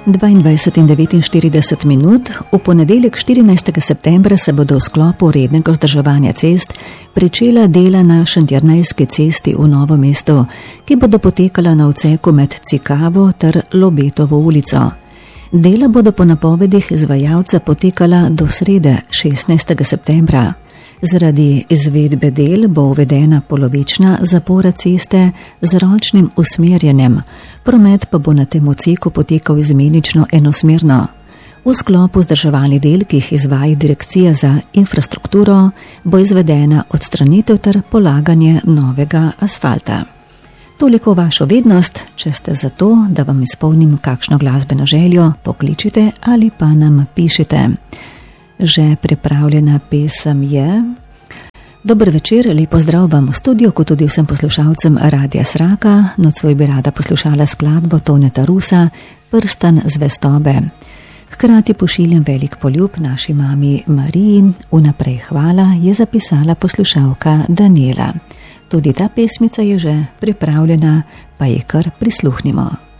22 in 49 minut, v ponedeljek 14. septembra se bodo v sklopu rednega vzdrževanja cest pričela dela na Šentjernejski cesti v Novo mesto, ki bodo potekala na odseku med Cikavo ter Lobetovo ulico. Dela bodo po napovedih izvajalca potekala do srede 16. septembra. Zaradi izvedbe del bo uvedena polovična zapora ceste z ročnim usmerjenjem, promet pa bo na tem odseku potekal izmenično enosmerno. V sklopu vzdrževalnih del, ki jih izvaja Direkcija za infrastrukturo, bo izvedena odstranitev ter polaganje novega asfalta. Toliko vašo vednost, če ste za to, da vam izpolnimo kakšno glasbeno željo, pokličite ali pa nam pišite. Že pripravljena pesem je. Dober večer, lep pozdrav vam v studiu, kot tudi vsem poslušalcem Radia Sraka. Nocoj bi rada poslušala skladbo Toneta Rusa Prstan zvestobe. Hkrati pošiljam velik poljub naši mami Mariji. Vnaprej hvala, je zapisala poslušalka Daniela. Tudi ta pesmica je že pripravljena, pa je kar prisluhnimo.